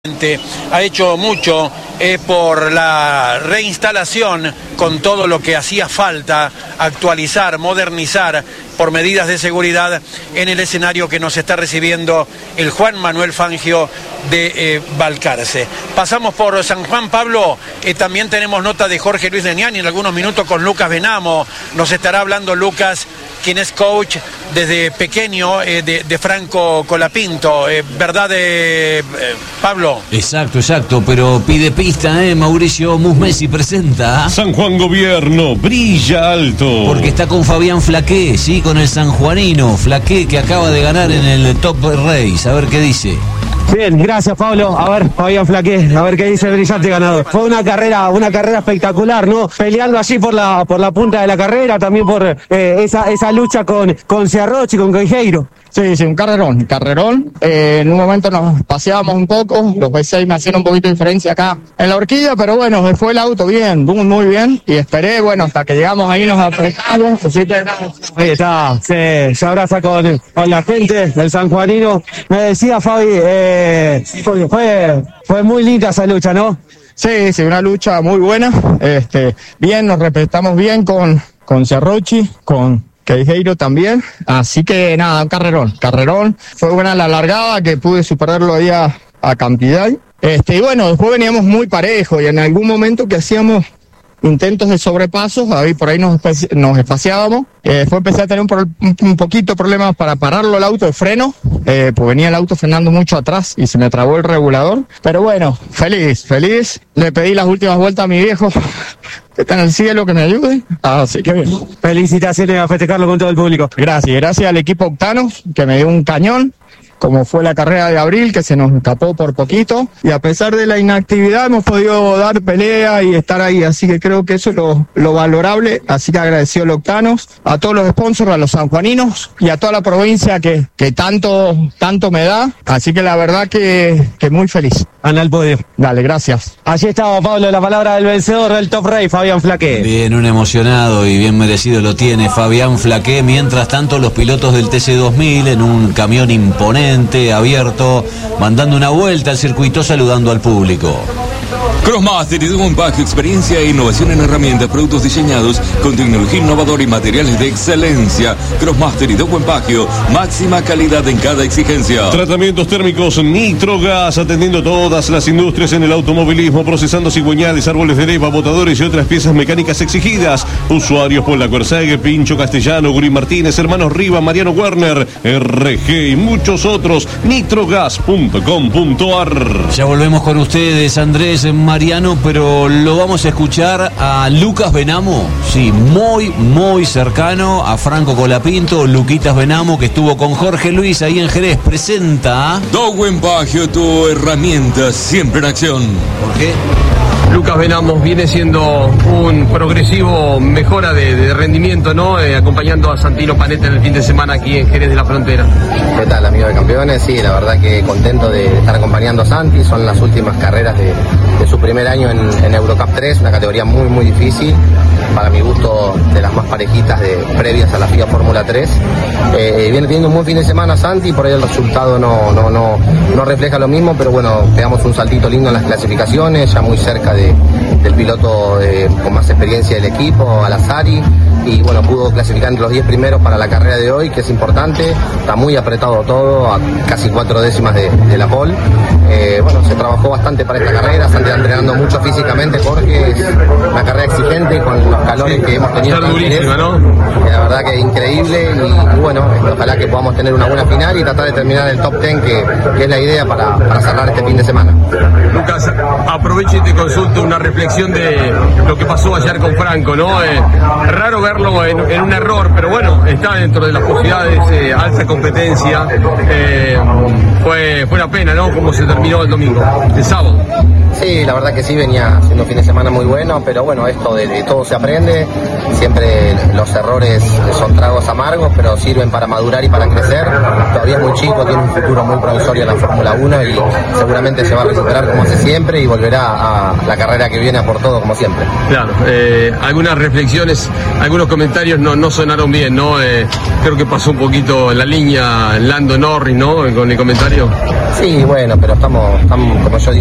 Ha hecho mucho por la reinstalación con todo lo que hacía falta, actualizar, modernizar por medidas de seguridad en el escenario que nos está recibiendo el Juan Manuel Fangio de Balcarce. Pasamos por San Juan, Pablo, también tenemos nota de Jorge Luis Leniani en algunos minutos con Lucas Venamo. Nos estará hablando Lucas, quien es coach desde pequeño de Franco Colapinto, ¿verdad, Pablo? Exacto, pero pide pista, Mauricio Musmesi presenta. San Juan Gobierno, brilla alto. Porque está con Fabián Flaqué, sí, con el sanjuanino. Flaqué que acaba de ganar en el Top Race, a ver qué dice. Bien, gracias Pablo. A ver, Fabián Flaqué, a ver qué dice el brillante ganador. Fue una carrera espectacular, ¿no? Peleando allí por la punta de la carrera, también por esa lucha con Ciarrochi, con Queijeiro. Sí, un carrerón. En un momento nos paseábamos un poco, los V6 me hacían un poquito de diferencia acá en la horquilla, pero bueno, me fue el auto bien, muy bien, y esperé, bueno, hasta que llegamos ahí nos apretamos, así que ahí está, se abraza con la gente del sanjuanino. Me decía Fabi, fue muy linda esa lucha, ¿no? Sí, una lucha muy buena, bien, nos respetamos bien con Ciarrochi, con Queijeiro también, así que nada, un carrerón, fue buena la largada que pude superarlo ahí a cantidad, y bueno, después veníamos muy parejos y en algún momento que hacíamos intentos de sobrepasos, ahí por ahí nos espaciábamos, después empecé a tener un poquito problemas para pararlo el auto de freno, pues venía el auto frenando mucho atrás y se me trabó el regulador, pero bueno, feliz, le pedí las últimas vueltas a mi viejo, que está en el cielo, que me ayude, así que bien. Felicitaciones a festejarlo con todo el público. Gracias al equipo Octanos, que me dio un cañón, como fue la carrera de abril, que se nos escapó por poquito, y a pesar de la inactividad hemos podido dar pelea y estar ahí, así que creo que eso es lo valorable, así que agradecido a Octanos, a todos los sponsors, a los sanjuaninos y a toda la provincia que tanto me da, así que la verdad que muy feliz. Anda al podio. Dale, gracias. Allí estaba, Pablo, la palabra del vencedor del Top Race, Fabián Flaqué. Bien, un emocionado y bien merecido lo tiene Fabián Flaqué. Mientras tanto, los pilotos del TC2000 en un camión imponente, abierto, mandando una vuelta al circuito, saludando al público. Crossmaster y Dow Empaque, experiencia e innovación en herramientas, productos diseñados con tecnología innovadora y materiales de excelencia. Crossmaster y Dow Empaque, máxima calidad en cada exigencia. Tratamientos térmicos Nitrogas, atendiendo todas las industrias en el automovilismo, procesando cigüeñales, árboles de leva, botadores y otras piezas mecánicas exigidas. Usuarios Paula Cuersegue, Pincho Castellano, Guri Martínez, Hermanos Riva, Mariano Werner, RG y muchos otros. Nitrogas.com.ar. Ya volvemos con ustedes, Andrés, Mariano, pero lo vamos a escuchar a Lucas Venamo, sí, muy cercano a Franco Colapinto. Luquitas Venamo, que estuvo con Jorge Luis ahí en Jerez, presenta Dow Empaque, tu herramienta siempre en acción. ¿Por qué? Lucas Venamo viene siendo un progresivo mejora de rendimiento, ¿no? Acompañando a Santino Panetta en el fin de semana aquí en Jerez de la Frontera. ¿Qué tal, amigo de campeones? Sí, la verdad que contento de estar acompañando a Santi. Son las últimas carreras de su primer año en Eurocup 3, una categoría muy difícil, para mi gusto de las más parejitas previas a la FIA Fórmula 3. Viene teniendo un buen fin de semana Santi, por ahí el resultado no refleja lo mismo, pero bueno, pegamos un saltito lindo en las clasificaciones, ya muy cerca del piloto con más experiencia del equipo, Alazari, y bueno, pudo clasificar entre los 10 primeros para la carrera de hoy, que es importante. Está muy apretado todo, a casi 4 décimas de la pole. Bueno, se trabajó bastante para esta carrera, Santi está entrenando mucho físicamente porque es una carrera exigente con los calores que hemos tenido. Durísima, ¿no? La verdad que es increíble y bueno, ojalá que podamos tener una buena final y tratar de terminar el top 10, que es la idea para cerrar este fin de semana. Lucas, aprovecho y te consulto una reflexión de lo que pasó ayer con Franco, ¿no? Raro verlo en un error, pero bueno, está dentro de las posibilidades, alta competencia. Fue una pena, ¿no? Cómo se terminó el domingo, el sábado. Sí, la verdad que sí, venía siendo un fin de semana muy bueno, pero bueno, esto de todo se aprende. Siempre los errores son tragos amargos, pero sirven para madurar y para crecer. Todavía es muy chico, tiene un futuro muy provisorio en la Fórmula 1 y seguramente se va a recuperar como hace siempre y volverá a la carrera que viene a por todo como siempre. Claro, algunas reflexiones, algunos comentarios no sonaron bien, ¿no? Creo que pasó un poquito en la línea Lando Norris, ¿no? Con el comentario. Sí, bueno, pero estamos como yo digo.